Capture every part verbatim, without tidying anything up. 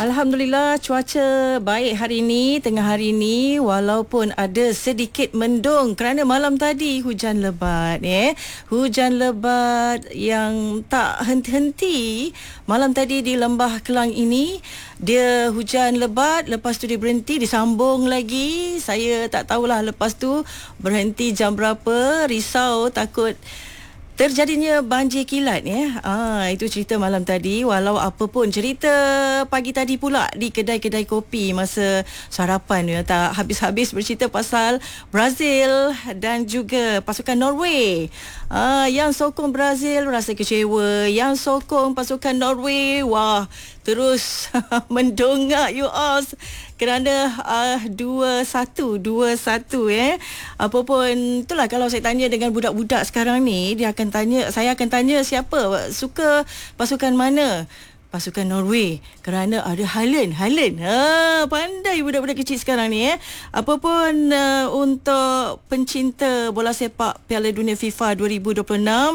Alhamdulillah, cuaca baik hari ini, tengah hari ini, walaupun ada sedikit mendung kerana malam tadi hujan lebat eh. Hujan lebat yang tak henti-henti malam tadi di Lembah Kelang ini. Dia hujan lebat, lepas tu dia berhenti, disambung lagi. Saya tak tahulah lepas tu berhenti jam berapa, risau takut terjadinya banjir kilat ya. Ah, itu cerita malam tadi. Walau apa pun, cerita pagi tadi pula di kedai-kedai kopi masa sarapan ya, tak habis-habis bercerita pasal Brazil dan juga pasukan Norway. Ah, yang sokong Brazil rasa kecewa, yang sokong pasukan Norway wah terus mendongak you all kerana uh, dua satu dua satu eh. Apa pun itulah, kalau saya tanya dengan budak-budak sekarang ni, dia akan tanya, saya akan tanya siapa suka pasukan mana? Pasukan Norway kerana ada Haaland. Haaland. Ha, pandai budak-budak kecil sekarang ni eh. Apa pun uh, untuk pencinta bola sepak Piala Dunia FIFA dua ribu dua puluh enam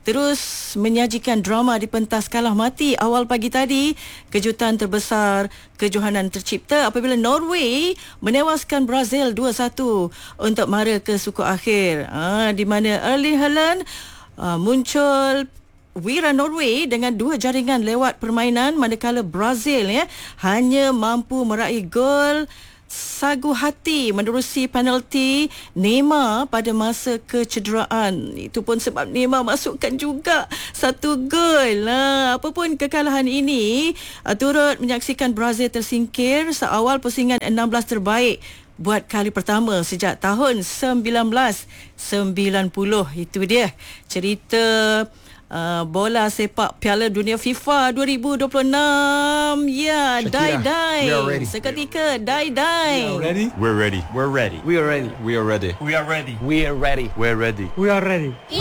terus menyajikan drama di pentas kalah mati awal pagi tadi. Kejutan terbesar kejohanan tercipta apabila Norway menewaskan Brazil dua satu untuk mara ke suku akhir. Ha, di mana Erling Haaland uh, muncul wira Norway dengan dua jaringan lewat permainan, manakala Brazil ya hanya mampu meraih gol sagu hati menerusi penalti Neymar pada masa kecederaan. Itu pun sebab Neymar masukkan juga satu gol. Nah, apapun kekalahan ini uh, turut menyaksikan Brazil tersingkir seawal pusingan enam belas terbaik buat kali pertama sejak tahun sembilan belas sembilan puluh. Itu dia cerita Uh, bola sepak Piala Dunia FIFA dua ribu dua puluh enam. Ya, yeah, die-die. Seketika die-die. Ready? We're ready. We're ready. We are ready. We are ready. We are ready. We are ready. We're ready. We are ready.